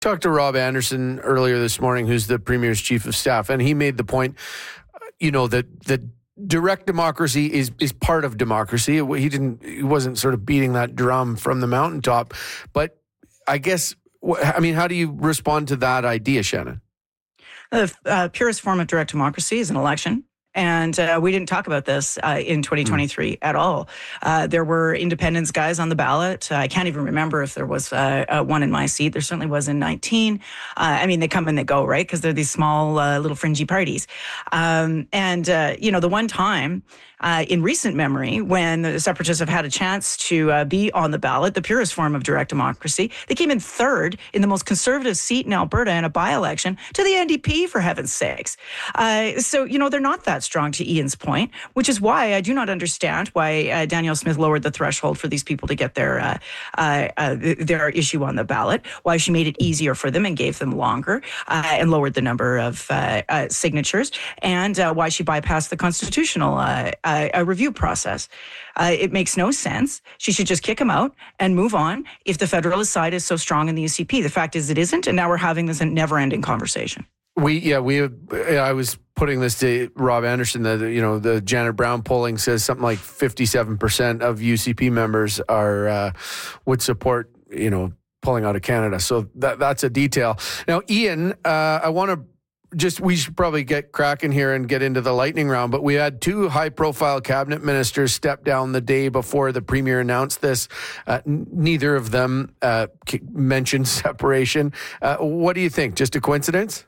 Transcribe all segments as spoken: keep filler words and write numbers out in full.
Talked to Rob Anderson earlier this morning, who's the Premier's chief of staff, and he made the point, you know, that that direct democracy is is part of democracy. He didn't, he wasn't sort of beating that drum from the mountaintop, but I guess, I mean, how do you respond to that idea, Shannon? The uh, purest form of direct democracy is an election. And uh, we didn't talk about this uh, in twenty twenty-three mm. at all. Uh, there were independence guys on the ballot. Uh, I can't even remember if there was uh, uh, one in my seat. There certainly was in nineteen. Uh, I mean, they come and they go, right? Because they're these small, uh, little fringy parties. Um, and, uh, you know, the one time uh, in recent memory when the separatists have had a chance to uh, be on the ballot, the purest form of direct democracy, they came in third in the most conservative seat in Alberta in a by-election to the N D P, for heaven's sakes. Uh, so, you know, they're not that strong, to Ian's point, which is why I do not understand why uh, Danielle Smith lowered the threshold for these people to get their uh, uh, uh, their issue on the ballot, why she made it easier for them and gave them longer uh, and lowered the number of uh, uh, signatures, and uh, why she bypassed the constitutional uh, uh, review process. Uh, it makes no sense. She should just kick him out and move on if the Federalist side is so strong in the U C P. The fact is it isn't, and now we're having this never-ending conversation. We, yeah, we, I was putting this to Rob Anderson that, you know, the Janet Brown polling says something like fifty-seven percent of U C P members are, uh, would support, you know, pulling out of Canada. So that that's a detail. Now, Ian, uh, I want to just, we should probably get cracking here and get into the lightning round, but we had two high profile cabinet ministers step down the day before the Premier announced this. Uh, n- neither of them, uh, mentioned separation. Uh, what do you think? Just a coincidence?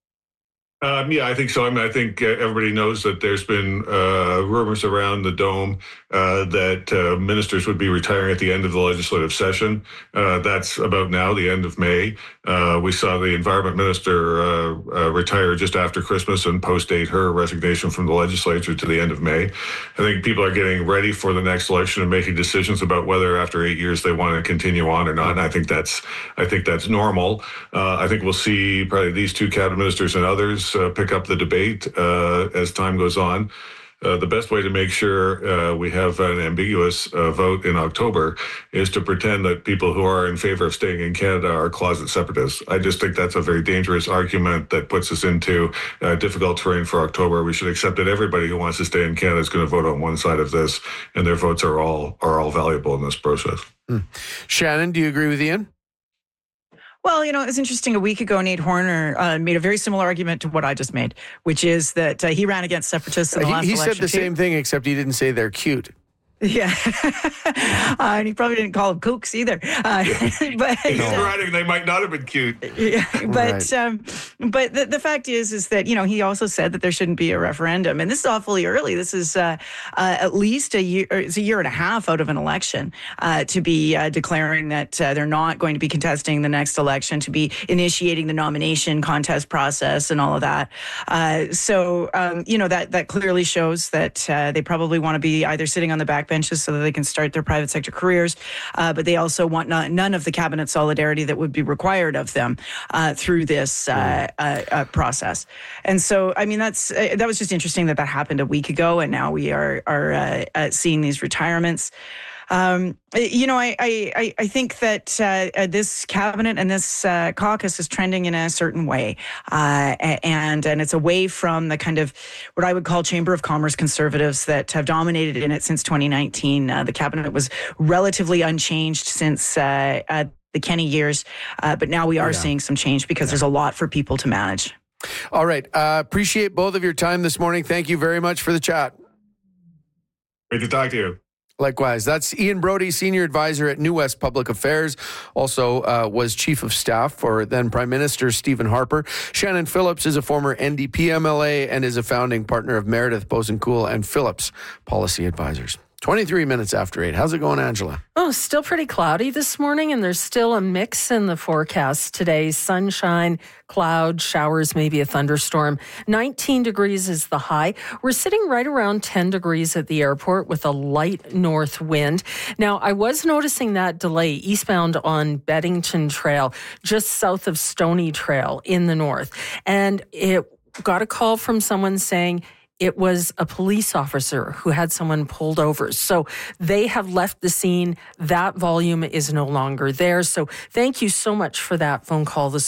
Um, yeah, I think so. I mean, I think uh, everybody knows that there's been uh, rumors around the Dome uh, that uh, ministers would be retiring at the end of the legislative session. Uh, that's about now, the end of May. Uh, we saw the environment minister uh, uh, retire just after Christmas and post-date her resignation from the legislature to the end of May. I think people are getting ready for the next election and making decisions about whether after eight years they want to continue on or not. And I think that's, I think that's normal. Uh, I think we'll see probably these two cabinet ministers and others Uh, pick up the debate uh, as time goes on. Uh, the best way to make sure uh, we have an ambiguous uh, vote in October is to pretend that people who are in favor of staying in Canada are closet separatists. I just think that's a very dangerous argument that puts us into uh, difficult terrain for October. We should accept that everybody who wants to stay in Canada is going to vote on one side of this, and their votes are all are all valuable in this process. Hmm. Shannon, do you agree with Ian? Well, you know, it's interesting. A week ago, Nate Horner uh, made a very similar argument to what I just made, which is that uh, he ran against separatists in the he, last he election. He said the too. same thing, except he didn't say they're cute. Yeah. uh, and he probably didn't call them kooks either. Uh, but He's uh, writing they might not have been cute. Yeah, but right. um, but the, the fact is, is that, you know, he also said that there shouldn't be a referendum. And this is awfully early. This is uh, uh, at least a year, it's a year and a half out of an election uh, to be uh, declaring that uh, they're not going to be contesting the next election, to be initiating the nomination contest process and all of that. Uh, so, um, you know, that, that clearly shows that uh, they probably want to be either sitting on the back benches so that they can start their private sector careers, uh, but they also want not, none of the cabinet solidarity that would be required of them uh, through this uh, uh, uh, process. And so, I mean, that's uh, that was just interesting that that happened a week ago, and now we are are uh, uh, seeing these retirements. Um, you know, I, I, I think that uh, this cabinet and this uh, caucus is trending in a certain way. Uh, and, and it's away from the kind of what I would call Chamber of Commerce conservatives that have dominated in it since twenty nineteen. Uh, the cabinet was relatively unchanged since uh, uh, the Kenney years. Uh, but now we are yeah. seeing some change because yeah. there's a lot for people to manage. All right. Uh, appreciate both of your time this morning. Thank you very much for the chat. Great to talk to you. Likewise. That's Ian Brody, Senior Advisor at New West Public Affairs. Also uh, was Chief of Staff for then Prime Minister Stephen Harper. Shannon Phillips is a former N D P M L A and is a founding partner of Meredith Bosencool and Phillips Policy Advisors. twenty-three minutes after eight. How's it going, Angela? Oh, still pretty cloudy this morning, and there's still a mix in the forecast today. Sunshine, cloud, showers, maybe a thunderstorm. nineteen degrees is the high. We're sitting right around ten degrees at the airport with a light north wind. Now, I was noticing that delay eastbound on Beddington Trail, just south of Stony Trail in the north. And it got a call from someone saying, it was a police officer who had someone pulled over. So they have left the scene. That volume is no longer there. So thank you so much for that phone call this